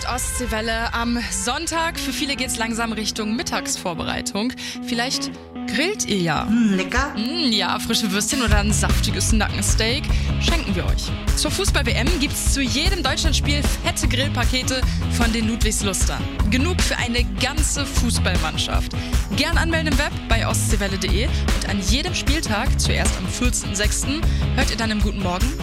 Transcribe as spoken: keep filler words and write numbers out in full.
Ostseewelle am Sonntag. Für viele geht's langsam Richtung Mittagsvorbereitung. Vielleicht grillt ihr ja. Mm, lecker. Mm, ja, frische Würstchen oder ein saftiges Nackensteak schenken wir euch. Zur Fußball-W M gibt's zu jedem Deutschlandspiel fette Grillpakete von den Ludwigslustern. Genug für eine ganze Fußballmannschaft. Gern anmelden im Web bei ostseewelle punkt de und an jedem Spieltag, zuerst am vierzehnten sechsten hört ihr dann im Guten Morgen